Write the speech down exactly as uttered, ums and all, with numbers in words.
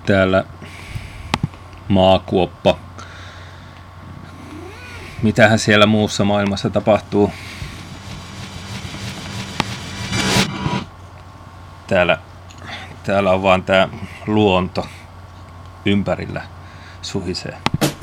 Täällä maakuoppa. Mitähän siellä muussa maailmassa tapahtuu? Täällä, täällä on vaan tää luonto ympärillä suhisee.